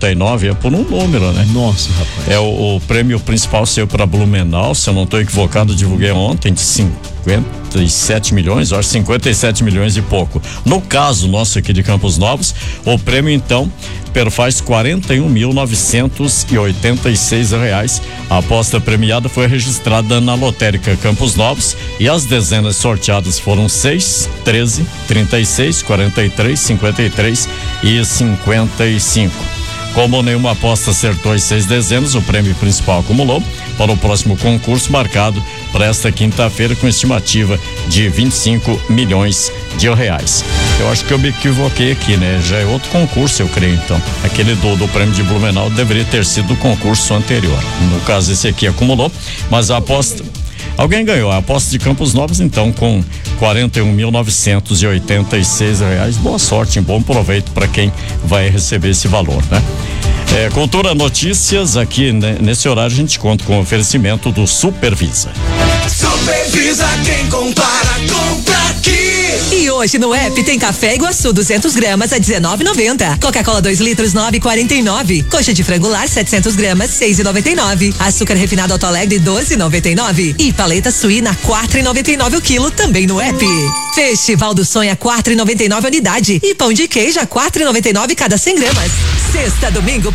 159, é por um número, né? Nossa, rapaz. O prêmio principal saiu para Blumenau, se eu não estou equivocado, divulguei ontem, de 57 milhões, eu acho 57 milhões e pouco. No caso nosso aqui de Campos Novos, o prêmio então perfaz R$41.986. A aposta premiada foi registrada na lotérica Campos Novos e as dezenas sorteadas foram 6, 13, 36, 43, 53 e 55. Como nenhuma aposta acertou as 6 dezenas, o prêmio principal acumulou para o próximo concurso marcado para esta quinta-feira com estimativa de 25 milhões de reais. Eu acho que eu me equivoquei aqui, né? Já é outro concurso, eu creio, então. Aquele do prêmio de Blumenau deveria ter sido do concurso anterior. No caso, esse aqui acumulou, mas a aposta... Alguém ganhou a aposta de Campos Novos, então, com R$41.986. Boa sorte, bom proveito para quem vai receber esse valor, né? Cultura Notícias, aqui né, nesse horário a gente conta com o oferecimento do Supervisa. Supervisa, quem compara, compra aqui. E hoje no app tem café Iguaçu 200 gramas a R$19,90. Coca-Cola 2 litros 9,49. Coxa de frango lar 700 gramas 6,99. Açúcar refinado Alto Alegre 12,99. E paleta suína 4,99 o quilo também no app. Festival do Sonho a 4,99 a unidade. E pão de queijo a 4,99 cada 100 gramas. Sexta, domingo